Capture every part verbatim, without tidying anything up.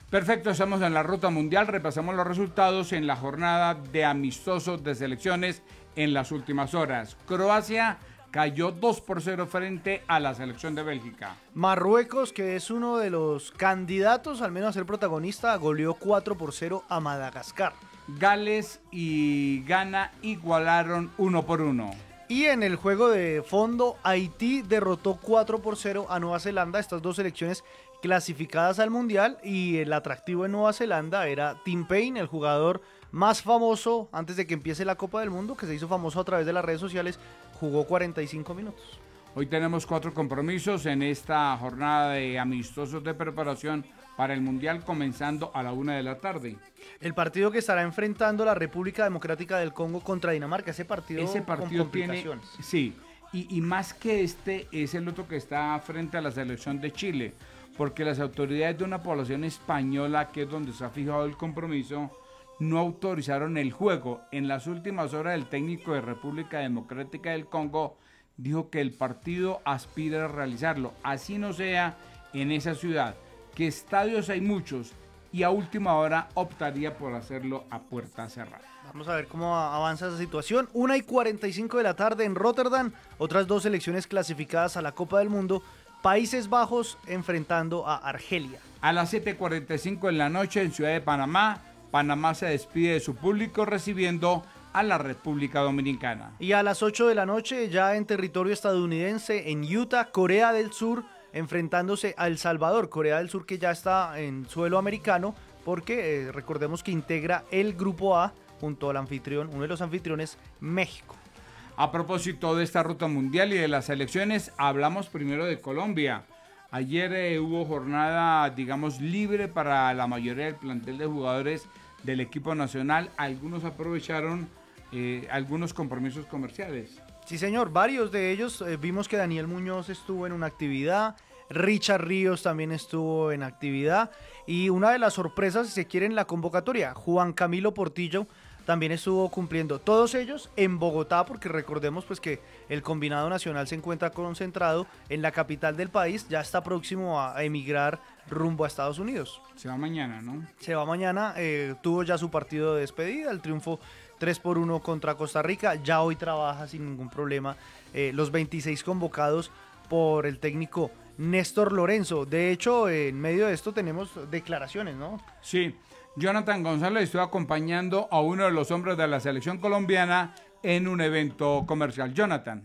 Perfecto, estamos en la ruta mundial, repasamos los resultados en la jornada de amistosos de selecciones en las últimas horas. Croacia cayó dos por cero frente a la selección de Bélgica. Marruecos, que es uno de los candidatos al menos a ser protagonista, goleó cuatro por cero a Madagascar. Gales y Ghana igualaron uno por uno. Y en el juego de fondo, Haití derrotó cuatro por cero a Nueva Zelanda, estas dos selecciones clasificadas al Mundial, y el atractivo en Nueva Zelanda era Tim Payne, el jugador más famoso antes de que empiece la Copa del Mundo, que se hizo famoso a través de las redes sociales, jugó cuarenta y cinco minutos. Hoy tenemos cuatro compromisos en esta jornada de amistosos de preparación para el Mundial, comenzando a la una de la tarde. El partido que estará enfrentando la República Democrática del Congo contra Dinamarca, ese partido, ese partido con complicaciones. Tiene, sí, y, y más que este es el otro que está frente a la selección de Chile, porque las autoridades de una población española, que es donde se ha fijado el compromiso, no autorizaron el juego. En las últimas horas, el técnico de República Democrática del Congo dijo que el partido aspira a realizarlo, así no sea en esa ciudad, que estadios hay muchos, y a última hora optaría por hacerlo a puerta cerrada. Vamos a ver cómo avanza esa situación. una y cuarenta y cinco de la tarde en Rotterdam, otras dos selecciones clasificadas a la Copa del Mundo, Países Bajos enfrentando a Argelia. A las siete y cuarenta y cinco de la noche en Ciudad de Panamá, Panamá se despide de su público recibiendo a la República Dominicana. Y a las ocho de la noche, ya en territorio estadounidense, en Utah, Corea del Sur enfrentándose a El Salvador. Corea del Sur, que ya está en suelo americano, porque eh, recordemos que integra el Grupo A junto al anfitrión, uno de los anfitriones, México. A propósito de esta ruta mundial y de las elecciones, hablamos primero de Colombia. Ayer eh, hubo jornada, digamos, libre para la mayoría del plantel de jugadores del equipo nacional. Algunos aprovecharon eh, algunos compromisos comerciales. Sí, señor, varios de ellos. Eh, vimos que Daniel Muñoz estuvo en una actividad, Richard Ríos también estuvo en actividad, y una de las sorpresas, si se quiere, en la convocatoria, Juan Camilo Portillo también estuvo cumpliendo. Todos ellos en Bogotá, porque recordemos pues que el combinado nacional se encuentra concentrado en la capital del país, ya está próximo a emigrar rumbo a Estados Unidos. Se va mañana, ¿no? Se va mañana, eh, tuvo ya su partido de despedida, el triunfo tres por uno contra Costa Rica, ya hoy trabaja sin ningún problema eh, los veintiséis convocados por el técnico Néstor Lorenzo. De hecho, eh, en medio de esto tenemos declaraciones, ¿no? Sí, Jonathan González estuvo acompañando a uno de los hombres de la selección colombiana en un evento comercial. Jonathan.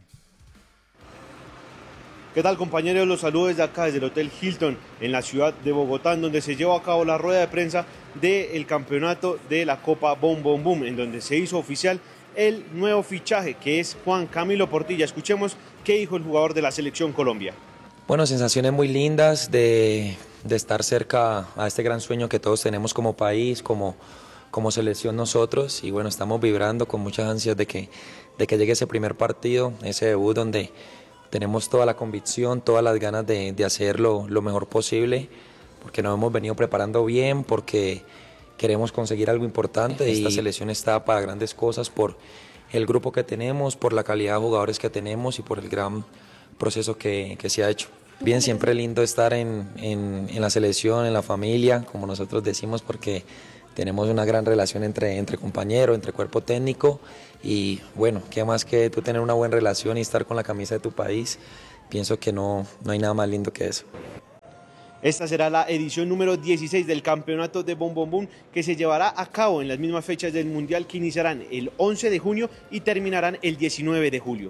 ¿Qué tal, compañeros? Los saludos desde acá, desde el Hotel Hilton, en la ciudad de Bogotá, en donde se llevó a cabo la rueda de prensa del campeonato de la Copa Boom Boom Boom, en donde se hizo oficial el nuevo fichaje, que es Juan Camilo Portilla. Escuchemos qué dijo el jugador de la Selección Colombia. Bueno, sensaciones muy lindas de, de estar cerca a este gran sueño que todos tenemos como país, como, como selección nosotros, y bueno, estamos vibrando con muchas ansias de que, de que llegue ese primer partido, ese debut donde tenemos toda la convicción, todas las ganas de, de hacerlo lo mejor posible, porque nos hemos venido preparando bien, porque queremos conseguir algo importante. Esta selección está para grandes cosas por el grupo que tenemos, por la calidad de jugadores que tenemos y por el gran proceso que, que se ha hecho. Bien, siempre es lindo estar en, en, en la selección, en la familia, como nosotros decimos, porque tenemos una gran relación entre, entre compañeros, entre cuerpo técnico, y bueno, qué más que tú tener una buena relación y estar con la camisa de tu país. Pienso que no, no hay nada más lindo que eso. Esta será la edición número dieciséis del campeonato de Boom Boom Boom, que se llevará a cabo en las mismas fechas del Mundial, que iniciarán el once de junio y terminarán el diecinueve de julio.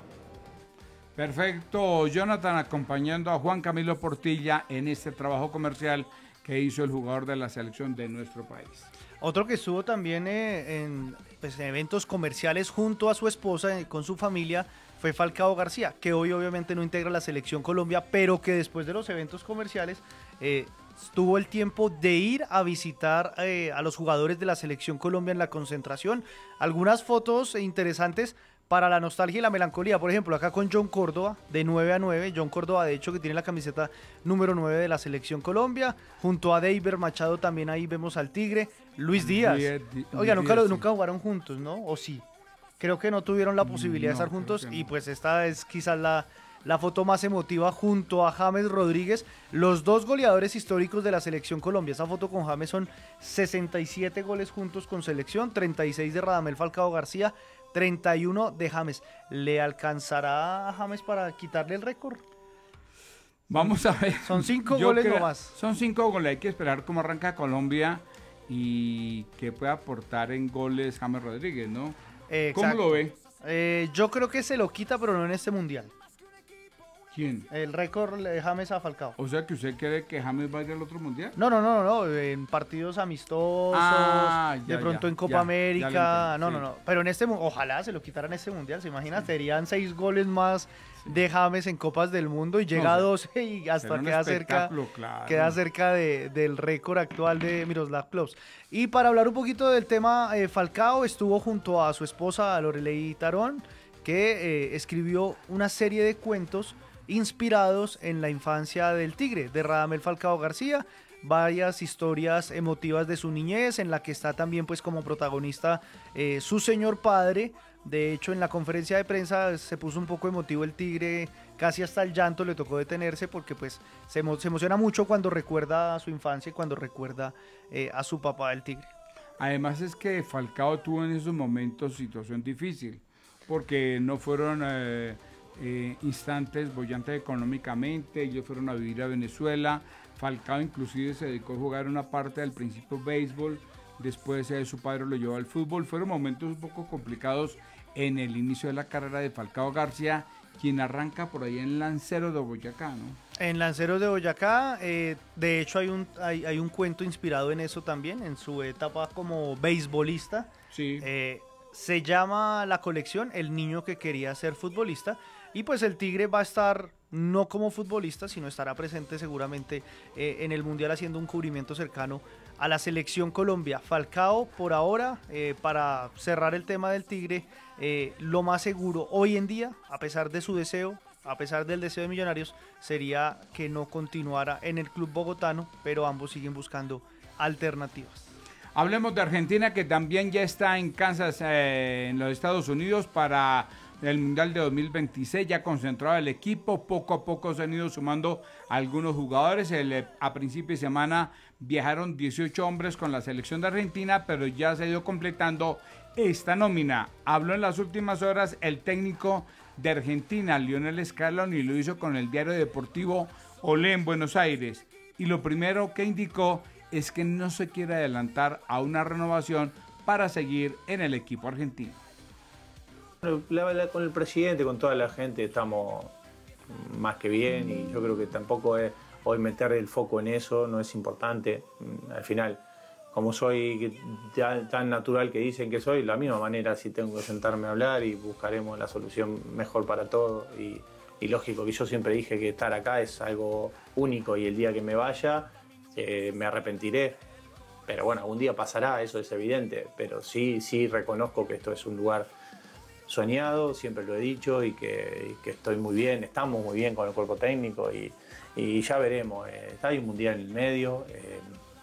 Perfecto, Jonathan, acompañando a Juan Camilo Portilla en este trabajo comercial que hizo el jugador de la selección de nuestro país. Otro que estuvo también eh, en, pues, en eventos comerciales junto a su esposa, eh, con su familia, fue Falcao García, que hoy obviamente no integra la selección Colombia, pero que después de los eventos comerciales eh, tuvo el tiempo de ir a visitar eh, a los jugadores de la selección Colombia en la concentración. Algunas fotos interesantes para la nostalgia y la melancolía, por ejemplo, acá con John Córdoba, de nueve a nueve, John Córdoba de hecho que tiene la camiseta número nueve de la Selección Colombia, junto a Deiber Machado también ahí vemos al Tigre, Luis Díaz, oiga, nunca, lo, nunca jugaron juntos, ¿no? ¿O sí? Creo que no tuvieron la posibilidad no, de estar juntos, no. Y pues esta es quizás la, la foto más emotiva junto a James Rodríguez, los dos goleadores históricos de la selección Colombia. Esa foto con James son sesenta y siete goles juntos con selección, treinta y seis de Radamel Falcao García, treinta y uno de James. ¿Le alcanzará a James para quitarle el récord? Vamos a ver. Son cinco Yo goles creo- nomás. Son cinco goles. Hay que esperar cómo arranca Colombia y qué puede aportar en goles James Rodríguez, ¿no? Eh, ¿Cómo exacto. lo ve? Eh, yo creo que se lo quita, pero no en este mundial. ¿Quién? El récord de James a Falcao. O sea que usted cree que James va a ir al otro mundial. No, no, no, no, en partidos amistosos, Ah, ya, de pronto ya, en Copa ya, América, ya lo no, entendí, no, sí. no, pero en este, mu- ojalá se lo quitaran este mundial, ¿se imagina? Serían seis goles más de James en Copas del Mundo y llega a No, doce y hasta Será un queda cerca, espectáculo, claro. queda cerca de- del récord actual de Miroslav Klose. Y para hablar un poquito del tema, eh, Falcao estuvo junto a su esposa Lorelei Tarón, que eh, escribió una serie de cuentos inspirados en la infancia del Tigre, de Radamel Falcao García, varias historias emotivas de su niñez, en la que está también pues como protagonista eh, su señor padre. De hecho, en la conferencia de prensa se puso un poco emotivo el Tigre, casi hasta el llanto le tocó detenerse porque pues se, emo- se emociona mucho cuando recuerda a su infancia y cuando recuerda eh, a su papá el Tigre. Además es que Falcao tuvo en esos momentos situación difícil, porque no fueron eh, eh, instantes bollantes económicamente, ellos fueron a vivir a Venezuela, Falcao inclusive se dedicó a jugar una parte del principio béisbol, después eh, su padre lo llevó al fútbol, fueron momentos un poco complicados en el inicio de la carrera de Falcao García, quien arranca por ahí en Lanceros de Boyacá, ¿no? En Lanceros de Boyacá, eh, de hecho hay un, hay, hay un cuento inspirado en eso también, en su etapa como beisbolista. Sí. Eh, se llama la colección El niño que quería ser futbolista y pues el Tigre va a estar no como futbolista, sino estará presente seguramente eh, en el Mundial haciendo un cubrimiento cercano a la selección Colombia. Falcao por ahora, eh, para cerrar el tema del Tigre, eh, lo más seguro hoy en día, a pesar de su deseo, a pesar del deseo de Millonarios, sería que no continuara en el club bogotano, pero ambos siguen buscando alternativas. Hablemos de Argentina, que también ya está en Kansas, eh, en los Estados Unidos, para el Mundial de dos mil veintiséis. Ya concentrado el equipo, poco a poco se han ido sumando algunos jugadores. El, eh, a principio de semana viajaron dieciocho hombres con la selección de Argentina, pero ya se ha ido completando esta nómina. Habló en las últimas horas el técnico de Argentina, Lionel Scaloni, y lo hizo con el diario deportivo Olé en Buenos Aires. Y lo primero que indicó es que no se quiere adelantar a una renovación para seguir en el equipo argentino. Bueno, la- la- con el presidente, con toda la gente estamos más que bien y yo creo que tampoco es hoy meter el foco en eso, no es importante. Al final, como soy ya tan natural que dicen que soy, la misma manera si tengo que sentarme a hablar y buscaremos la solución mejor para todos. Y, y lógico que yo siempre dije que estar acá es algo único y el día que me vaya eh, me arrepentiré. Pero bueno, algún día pasará, eso es evidente. Pero sí, sí reconozco que esto es un lugar soñado, siempre lo he dicho, y que, y que estoy muy bien, estamos muy bien con el cuerpo técnico y, y ya veremos. Eh, hay un mundial en el medio eh,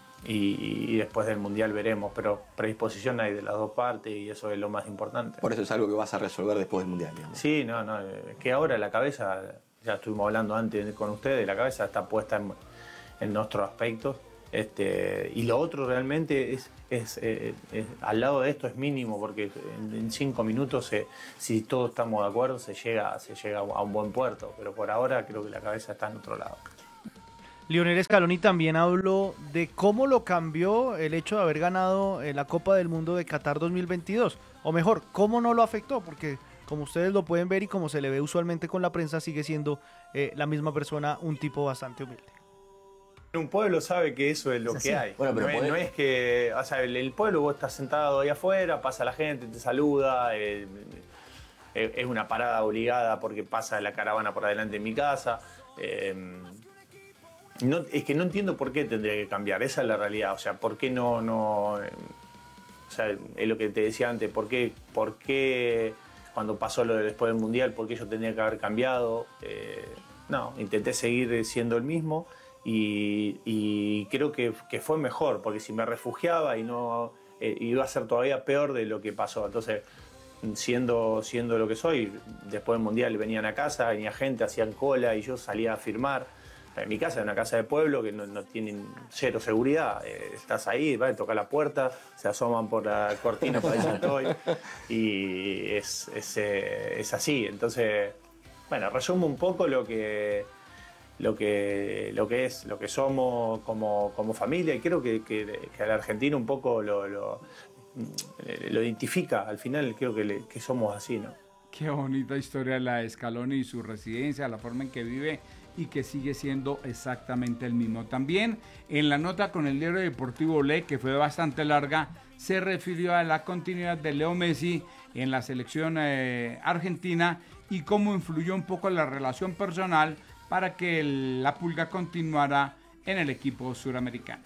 y, y después del mundial veremos, pero predisposición hay de las dos partes y eso es lo más importante. Por eso es algo que vas a resolver después del mundial, digamos. Sí, no, no, eh, que ahora la cabeza, ya estuvimos hablando antes con ustedes, la cabeza está puesta en, en nuestros aspectos. Este, y lo otro realmente es, es, eh, es- al lado de esto es mínimo, porque en, en cinco minutos, eh, si todos estamos de acuerdo, se llega, se llega a un buen puerto. Pero por ahora creo que la cabeza está en otro lado. Lionel Scaloni también habló de cómo lo cambió el hecho de haber ganado eh, la Copa del Mundo de Qatar dos mil veintidós. O mejor, cómo no lo afectó, porque como ustedes lo pueden ver y como se le ve usualmente con la prensa, sigue siendo eh, la misma persona, un tipo bastante humilde. Un pueblo sabe que eso es lo Es que así. hay. Bueno, pero no, es, podés- no es que, o sea, el, el pueblo, vos estás sentado ahí afuera, pasa la gente, te saluda, eh, eh, es una parada obligada porque pasa la caravana por adelante de mi casa. eh, no, es que no entiendo por qué tendría que cambiar, esa es la realidad. O sea, por qué no, no eh, o sea, es lo que te decía antes, por qué, por qué cuando pasó lo de después del Mundial, por qué yo tendría que haber cambiado. Eh, no, intenté seguir siendo el mismo. Y, y creo que, que fue mejor, porque si me refugiaba y no eh, iba a ser todavía peor de lo que pasó. Entonces, siendo, siendo lo que soy, después del Mundial venían a casa, venía gente, hacían cola y yo salía a firmar. En mi casa es una casa de pueblo que no, no tienen cero seguridad. Eh, estás ahí, vas a tocar la puerta, se asoman por la cortina para allá estoy. Y es, es, eh, es así. Entonces, bueno, resumo un poco lo que, lo que, lo que es, lo que somos como, como familia. Y creo que, que, que al argentino un poco lo, lo, lo identifica. Al final creo que, le, que somos así, ¿no? Qué bonita historia la de Scaloni y su residencia, la forma en que vive y que sigue siendo exactamente el mismo. También en la nota con el diario deportivo Le, que fue bastante larga, se refirió a la continuidad de Leo Messi en la selección eh, argentina y cómo influyó un poco la relación personal para que el, la Pulga continuara en el equipo suramericano.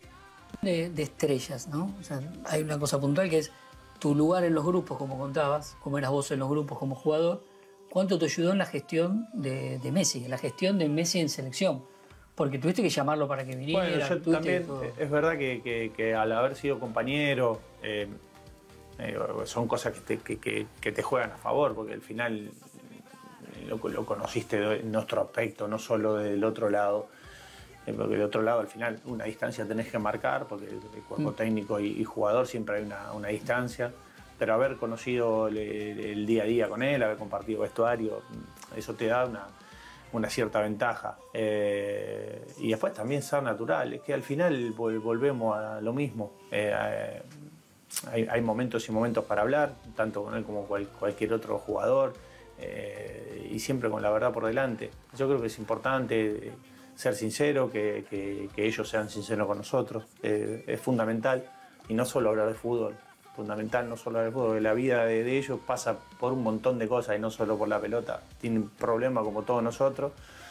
De, de estrellas, ¿no? O sea, hay una cosa puntual que es tu lugar en los grupos, como contabas, cómo eras vos en los grupos como jugador. ¿Cuánto te ayudó en la gestión de, de Messi, en la gestión de Messi en selección? Porque tuviste que llamarlo para que viniera. Bueno, yo también, es verdad que, que, que al haber sido compañero, eh, eh, son cosas que te, que, que, que te juegan a favor, porque al final lo, lo conociste en nuestro aspecto, no solo del otro lado. Eh, porque del otro lado, al final, una distancia tenés que marcar, porque el, el cuerpo mm. técnico y, y jugador siempre hay una, una distancia. Pero haber conocido el, el día a día con él, haber compartido vestuario, eso te da una, una cierta ventaja. Eh, y después también ser natural, es que al final vol, volvemos a lo mismo. Eh, eh, hay, hay momentos y momentos para hablar, tanto con él como cual, cualquier otro jugador, eh, y siempre con la verdad por delante. Yo creo que es importante ser sincero, que, que, que ellos sean sinceros con nosotros, eh, es fundamental, y no solo hablar de fútbol. Fundamental no solo el fútbol, la vida de, de ellos pasa por un montón de cosas y no solo por la pelota. Tienen problemas como todos nosotros.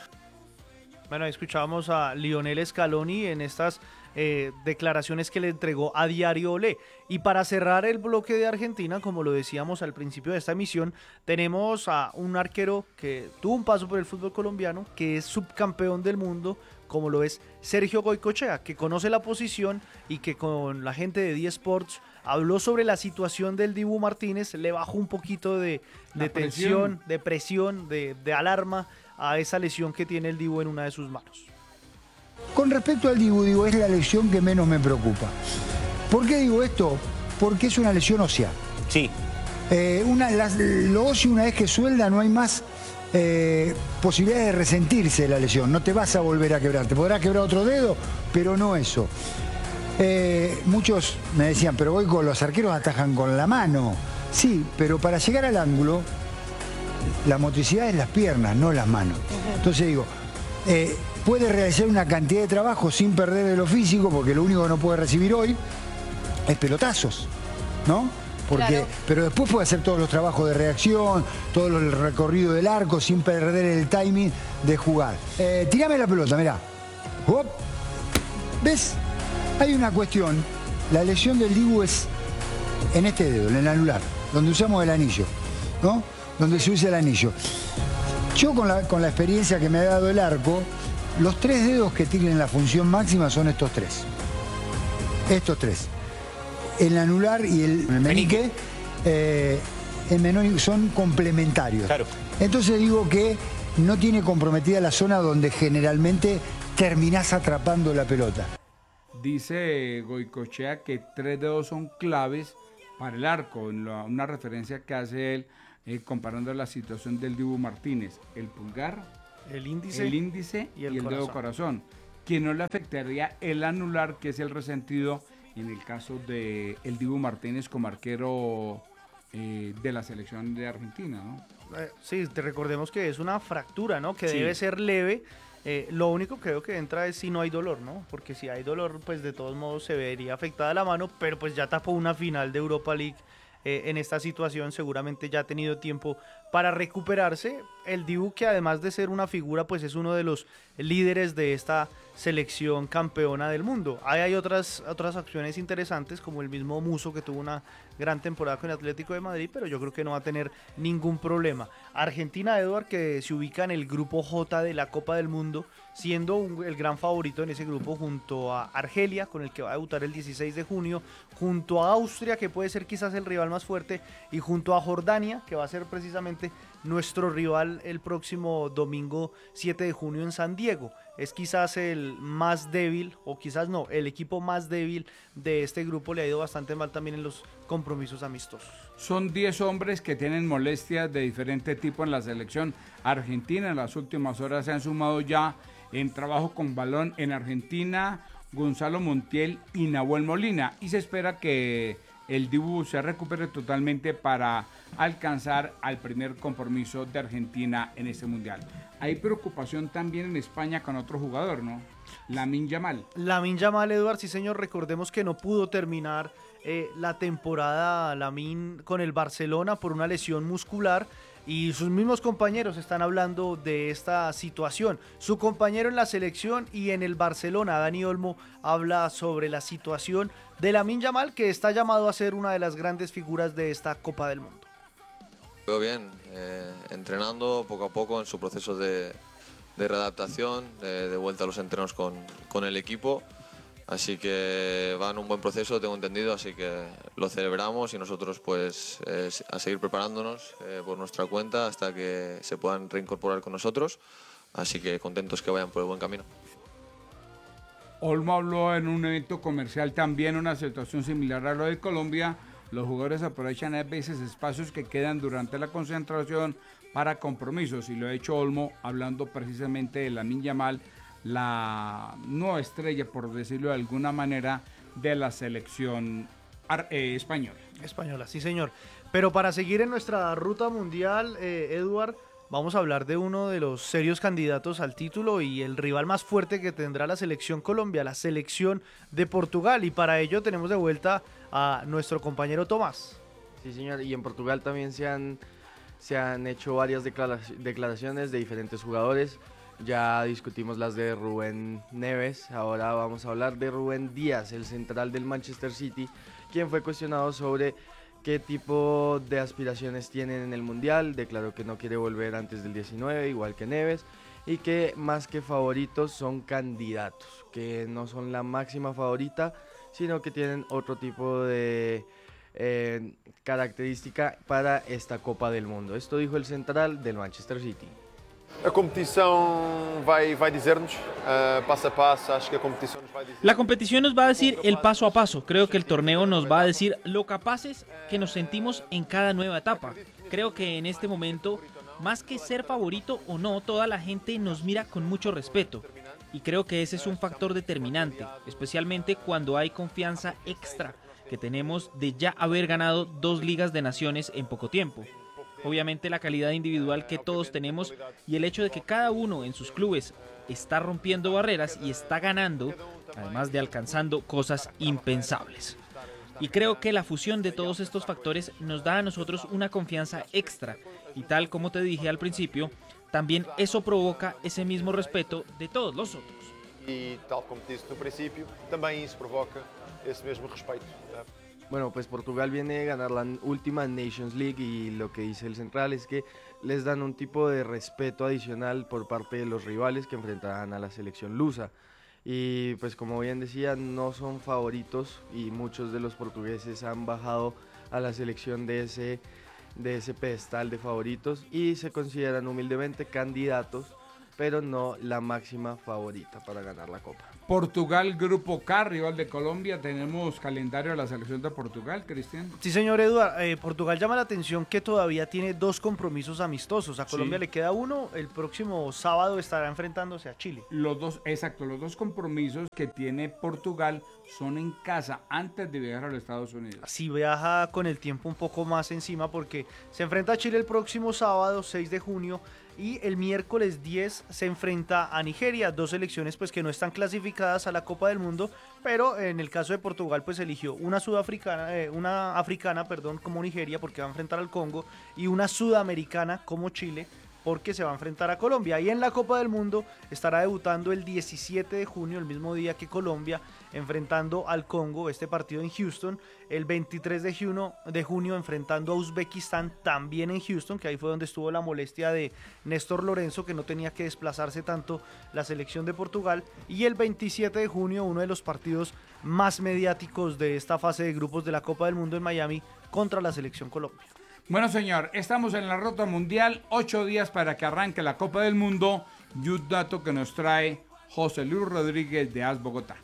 Bueno, escuchábamos a Lionel Scaloni en estas eh, declaraciones que le entregó a Diario Olé. Y para cerrar el bloque de Argentina, como lo decíamos al principio de esta emisión, tenemos a un arquero que tuvo un paso por el fútbol colombiano, que es subcampeón del mundo, como lo es Sergio Goycochea, que conoce la posición y que con la gente de D-Sports habló sobre la situación del Dibu Martínez, le bajó un poquito de, de tensión, de presión, de, de alarma a esa lesión que tiene el Dibu en una de sus manos. Con respecto al Dibu, digo, es la lesión que menos me preocupa. ¿Por qué digo esto? Porque es una lesión ósea. Sí. Eh, una, la, lo óseo, una vez que suelda, no hay más eh, posibilidad de resentirse de la lesión. No te vas a volver a quebrar. Te podrás quebrar otro dedo, pero no eso. Eh, muchos me decían, pero hoy con los arqueros atajan con la mano. Sí, pero para llegar al ángulo, la motricidad es las piernas, no las manos. Entonces digo, eh, puede realizar una cantidad de trabajo sin perder de lo físico, porque lo único que no puede recibir hoy es pelotazos, ¿no? Porque, claro. Pero después puede hacer todos los trabajos de reacción, todo el recorrido del arco sin perder el timing de jugar. Eh, tirame la pelota, mirá. ¡Hop! ¿Ves? Hay una cuestión, la lesión del Dibu es en este dedo, en el anular, donde usamos el anillo, ¿no? Donde se usa el anillo. Yo con la, con la experiencia que me ha dado el arco, los tres dedos que tienen la función máxima son estos tres. Estos tres. El anular y el, el meñique, eh, el menor son complementarios. Claro. Entonces digo que no tiene comprometida la zona donde generalmente terminás atrapando la pelota. Dice Goycochea que tres dedos son claves para el arco, en la, una referencia que hace él eh, comparando la situación del Dibu Martínez, el pulgar, el índice, el índice y el, y el dedo corazón, que no le afectaría el anular, que es el resentido en el caso de el Dibu Martínez como arquero eh, de la selección de Argentina, ¿no? Eh, sí, te recordemos que es una fractura, ¿no? Que sí. debe ser leve. Eh, lo único creo que entra es si no hay dolor, ¿no? Porque si hay dolor, pues de todos modos se vería afectada la mano, pero pues ya tapó una final de Europa League eh, en esta situación, seguramente ya ha tenido tiempo para recuperarse. El Dibu, que además de ser una figura, pues es uno de los líderes de esta selección campeona del mundo. Ahí hay otras, otras acciones interesantes, como el mismo Muso, que tuvo una gran temporada con el Atlético de Madrid, pero yo creo que no va a tener ningún problema. Argentina, Eduard, que se ubica en el grupo J de la Copa del Mundo, siendo un, el gran favorito en ese grupo, junto a Argelia, con el que va a debutar el dieciséis de junio, junto a Austria, que puede ser quizás el rival más fuerte, y junto a Jordania, que va a ser precisamente nuestro rival el próximo domingo siete de junio en San Diego. Es quizás el más débil, o quizás no, el equipo más débil de este grupo. Le ha ido bastante mal también en los compromisos amistosos. Son diez hombres que tienen molestias de diferente tipo en la selección argentina. En las últimas horas se han sumado ya en trabajo con balón en Argentina Gonzalo Montiel y Nahuel Molina, y se espera que el Dibu se recupere totalmente para alcanzar al primer compromiso de Argentina en este mundial. Hay preocupación también en España con otro jugador, ¿no? Lamine Yamal. Lamine Yamal, Eduard, sí señor, recordemos que no pudo terminar eh, la temporada Lamine con el Barcelona por una lesión muscular, y sus mismos compañeros están hablando de esta situación. Su compañero en la selección y en el Barcelona, Dani Olmo, habla sobre la situación de Lamine Yamal, que está llamado a ser una de las grandes figuras de esta Copa del Mundo. Veo bien, eh, entrenando poco a poco en su proceso de, de readaptación, de, de vuelta a los entrenos con, con el equipo. Así que va en un buen proceso, tengo entendido, así que lo celebramos y nosotros pues eh, a seguir preparándonos eh, por nuestra cuenta hasta que se puedan reincorporar con nosotros. Así que contentos que vayan por el buen camino. Olmo habló en un evento comercial también, una situación similar a lo de Colombia. Los jugadores aprovechan a veces espacios que quedan durante la concentración para compromisos, y lo ha hecho Olmo hablando precisamente de Lamine Yamal, la nueva estrella, por decirlo de alguna manera, de la selección eh, española. Española, sí señor. Pero para seguir en nuestra ruta mundial, eh, Eduard, vamos a hablar de uno de los serios candidatos al título y el rival más fuerte que tendrá la selección Colombia, la selección de Portugal. Y para ello tenemos de vuelta a nuestro compañero Tomás. Sí señor, y en Portugal también se han, se han hecho varias declaraciones de diferentes jugadores. Ya discutimos las de Rubén Neves, ahora vamos a hablar de Rubén Díaz, el central del Manchester City, quien fue cuestionado sobre qué tipo de aspiraciones tienen en el Mundial. Declaró que no quiere volver antes del diecinueve, igual que Neves, y que más que favoritos son candidatos, que no son la máxima favorita, sino que tienen otro tipo de eh, característica para esta Copa del Mundo. Esto dijo el central del Manchester City. A competición vai, vai dizer-nos, uh, paso a paso, acho que a competición nos va a decir... La competición nos va a decir el paso a paso. Creo que el torneo nos va a decir lo capaces que nos sentimos en cada nueva etapa. Creo que en este momento, más que ser favorito o no, toda la gente nos mira con mucho respeto. Y creo que ese es un factor determinante, especialmente cuando hay confianza extra que tenemos de ya haber ganado dos ligas de naciones en poco tiempo. Obviamente la calidad individual que todos tenemos y el hecho de que cada uno en sus clubes está rompiendo barreras y está ganando, además de alcanzando cosas impensables. Y creo que la fusión de todos estos factores nos da a nosotros una confianza extra, y tal como te dije al principio, también eso provoca ese mismo respeto de todos los otros. Y tal como te dije no principio, también eso provoca ese mismo respeto. Bueno, pues Portugal viene de ganar la última Nations League y lo que dice el central es que les dan un tipo de respeto adicional por parte de los rivales que enfrentarán a la selección lusa. Y pues como bien decía, no son favoritos y muchos de los portugueses han bajado a la selección de ese, de ese pedestal de favoritos y se consideran humildemente candidatos, pero no la máxima favorita para ganar la Copa. Portugal, Grupo K, rival de Colombia. Tenemos calendario de la selección de Portugal, Cristian. Sí, señor Eduard. Eh, Portugal llama la atención que todavía tiene dos compromisos amistosos. A Colombia sí le queda uno. El próximo sábado estará enfrentándose a Chile. Los dos, exacto, los dos compromisos que tiene Portugal son en casa antes de viajar a los Estados Unidos. Sí, viaja con el tiempo un poco más encima porque se enfrenta a Chile el próximo sábado, seis de junio, y el miércoles diez se enfrenta a Nigeria, dos selecciones pues que no están clasificadas a la Copa del Mundo, pero en el caso de Portugal pues eligió una sudafricana, eh, una africana, perdón, como Nigeria porque va a enfrentar al Congo, y una sudamericana como Chile porque se va a enfrentar a Colombia. Y en la Copa del Mundo estará debutando el diecisiete de junio, el mismo día que Colombia, enfrentando al Congo, este partido en Houston. El veintitrés de junio, de junio enfrentando a Uzbekistán, también en Houston, que ahí fue donde estuvo la molestia de Néstor Lorenzo, que no tenía que desplazarse tanto la selección de Portugal. Y el veintisiete de junio, uno de los partidos más mediáticos de esta fase de grupos de la Copa del Mundo en Miami, contra la selección Colombia. Bueno, señor, estamos en la ruta mundial, ocho días para que arranque la Copa del Mundo, y un dato que nos trae José Luis Rodríguez de A S Bogotá.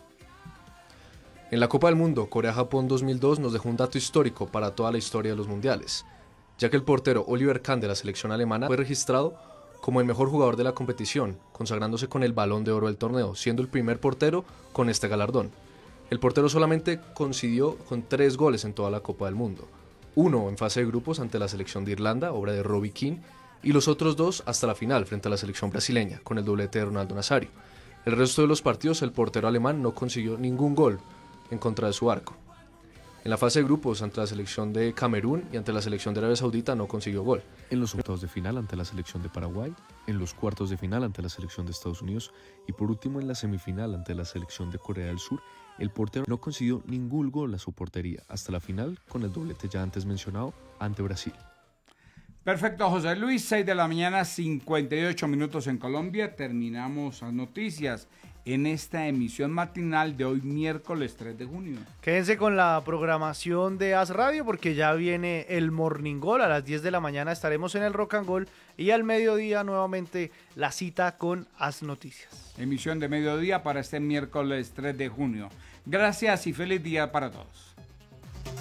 En la Copa del Mundo, Corea-Japón dos mil dos nos dejó un dato histórico para toda la historia de los mundiales, ya que el portero Oliver Kahn de la selección alemana fue registrado como el mejor jugador de la competición, consagrándose con el Balón de Oro del torneo, siendo el primer portero con este galardón. El portero solamente coincidió con tres goles en toda la Copa del Mundo. Uno en fase de grupos ante la selección de Irlanda, obra de Robbie Keane, y los otros dos hasta la final frente a la selección brasileña, con el doblete de Ronaldo Nazario. El resto de los partidos el portero alemán no consiguió ningún gol en contra de su arco. En la fase de grupos ante la selección de Camerún y ante la selección de Arabia Saudita no consiguió gol. En los octavos de final ante la selección de Paraguay, en los cuartos de final ante la selección de Estados Unidos y por último en la semifinal ante la selección de Corea del Sur, el portero no consiguió ningún gol a su portería hasta la final con el doblete ya antes mencionado ante Brasil. Perfecto, José Luis, seis de la mañana, cincuenta y ocho minutos en Colombia. Terminamos las noticias en esta emisión matinal de hoy, miércoles tres de junio. Quédense con la programación de A S Radio porque ya viene el Morning Goal. A las diez de la mañana estaremos en el Rock and Goal y al mediodía nuevamente la cita con A S Noticias. Emisión de mediodía para este miércoles tres de junio. Gracias y feliz día para todos.